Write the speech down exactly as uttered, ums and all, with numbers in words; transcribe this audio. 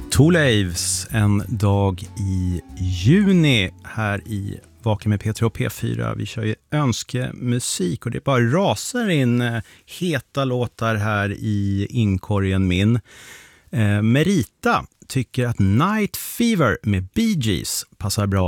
Two Lives, en dag i juni här i Vaken med P tre och P fyra. Vi kör ju önskemusik och det bara rasar in heta låtar här i inkorgen min. Eh, Merita tycker att Night Fever med Bee Gees passar bra